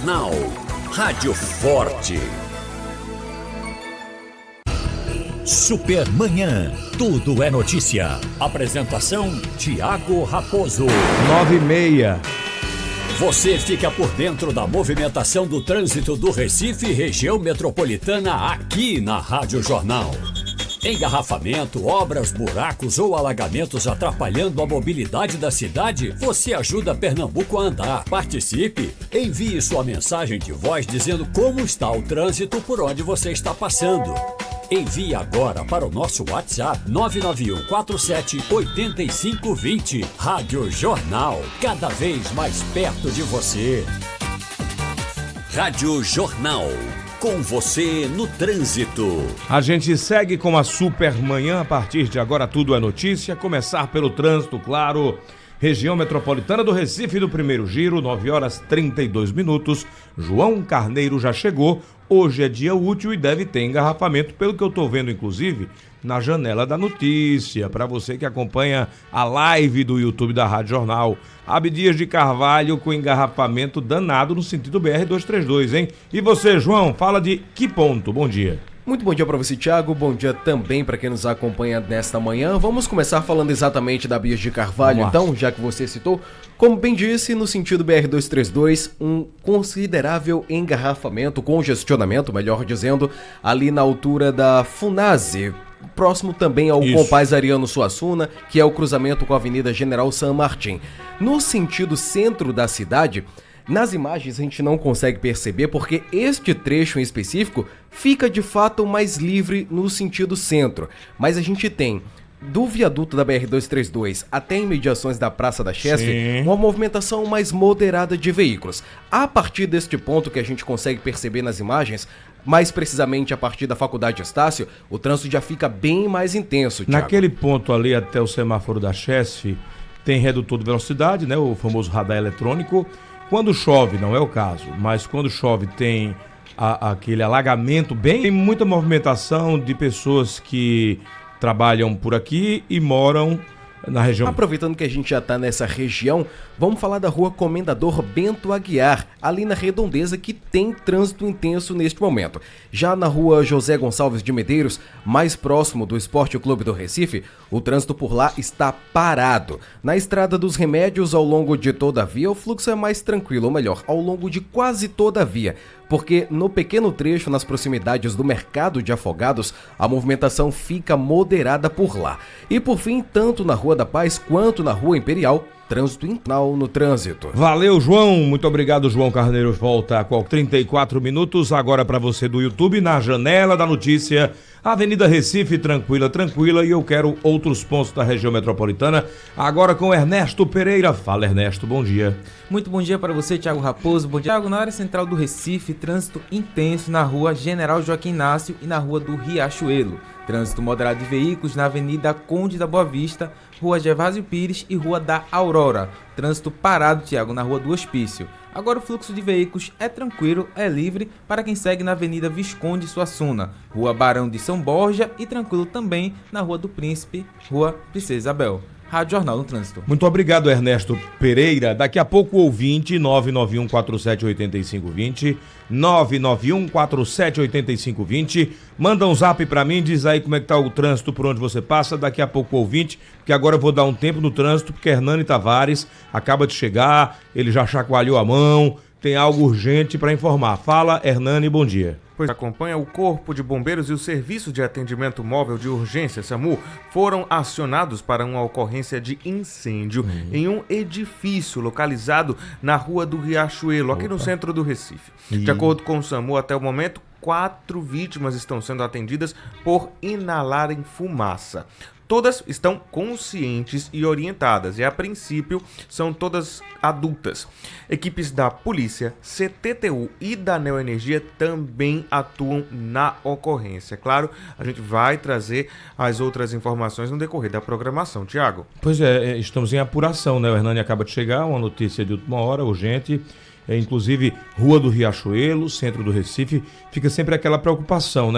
Jornal. Rádio Forte. Supermanhã. Tudo é notícia. Apresentação: Tiago Raposo. 9:30. Você fica por dentro da movimentação do trânsito do Recife e região metropolitana aqui na Rádio Jornal. Engarrafamento, obras, buracos ou alagamentos atrapalhando a mobilidade da cidade? Você ajuda Pernambuco a andar. Participe! Envie sua mensagem de voz dizendo como está o trânsito por onde você está passando. Envie agora para o nosso WhatsApp 991478520. Rádio Jornal, cada vez mais perto de você. Rádio Jornal, com você no trânsito. A gente segue com a Supermanhã. A partir de agora tudo é notícia. Começar pelo trânsito, claro. Região metropolitana do Recife do primeiro giro, 9h32. João Carneiro já chegou. Hoje é dia útil e deve ter engarrafamento, pelo que eu estou vendo, inclusive, na janela da notícia. Para você que acompanha a live do YouTube da Rádio Jornal. Abdias de Carvalho com engarrafamento danado no sentido BR-232, hein? E você, João, fala de que ponto? Bom dia. Muito bom dia para você, Thiago. Bom dia também para quem nos acompanha nesta manhã. Vamos começar falando exatamente da Abdias de Carvalho, então, já que você citou. Como bem disse, no sentido BR-232, um considerável engarrafamento, congestionamento, melhor dizendo, ali na altura da Funase, próximo também ao Compaz Ariano Suassuna, que é o cruzamento com a Avenida General San Martín. No sentido centro da cidade, nas imagens a gente não consegue perceber porque este trecho em específico fica de fato mais livre no sentido centro, mas a gente tem do viaduto da BR-232 até imediações da Praça da Chesf, uma movimentação mais moderada de veículos. A partir deste ponto que a gente consegue perceber nas imagens, mais precisamente a partir da Faculdade Estácio, o trânsito já fica bem mais intenso, Thiago. Naquele ponto ali até o semáforo da Chesf, tem redutor de velocidade, né, o famoso radar eletrônico. Quando chove, não é o caso, mas quando chove tem aquele alagamento bem... Tem muita movimentação de pessoas que trabalham por aqui e moram na região. Aproveitando que a gente já está nessa região, vamos falar da rua Comendador Bento Aguiar, ali na Redondeza, que tem trânsito intenso neste momento. Já na rua José Gonçalves de Medeiros, mais próximo do Esporte Clube do Recife, o trânsito por lá está parado. Na Estrada dos Remédios, ao longo de toda a via, o fluxo é mais tranquilo, ou melhor, ao longo de quase toda a via, porque no pequeno trecho nas proximidades do Mercado de Afogados, a movimentação fica moderada por lá. E por fim, tanto na Rua da Paz quanto na Rua Imperial, trânsito internal no trânsito. Valeu, João. Muito obrigado, João Carneiro. Volta com 34 minutos. Agora para você do YouTube, na janela da notícia, Avenida Recife, tranquila. E eu quero outros pontos da região metropolitana. Agora com Ernesto Pereira. Fala, Ernesto. Bom dia. Muito bom dia para você, Tiago Raposo. Bom dia, Tiago. Na área central do Recife, trânsito intenso na Rua General Joaquim Inácio e na Rua do Riachuelo. Trânsito moderado de veículos na Avenida Conde da Boa Vista, Rua Gervásio Pires e Rua da Aurora. Trânsito parado, Tiago, na Rua do Hospício. Agora o fluxo de veículos é tranquilo, é livre para quem segue na Avenida Visconde Suassuna, Rua Barão de São Borja e tranquilo também na Rua do Príncipe, Rua Princesa Isabel. Rádio Jornal no Trânsito. Muito obrigado, Ernesto Pereira. Daqui a pouco o ouvinte, 991478520, 991478520. Manda um zap pra mim, diz aí como é que tá o trânsito por onde você passa. Daqui a pouco o ouvinte, porque agora eu vou dar um tempo no trânsito, porque Hernani Tavares acaba de chegar, ele já chacoalhou a mão, tem algo urgente para informar. Fala, Hernani, bom dia. Pois acompanha o Corpo de Bombeiros e o Serviço de Atendimento Móvel de Urgência, SAMU, foram acionados para uma ocorrência de incêndio em um edifício localizado na Rua do Riachuelo, aqui no centro do Recife. De acordo com o SAMU, até o momento, 4 vítimas estão sendo atendidas por inalarem fumaça. Todas estão conscientes e orientadas e, a princípio, são todas adultas. Equipes da Polícia, CTTU e da Neoenergia também atuam na ocorrência. Claro, a gente vai trazer as outras informações no decorrer da programação. Tiago. Pois é, estamos em apuração, né? O Hernani acaba de chegar, uma notícia de última hora, urgente. Inclusive, Rua do Riachuelo, centro do Recife, fica sempre aquela preocupação, né?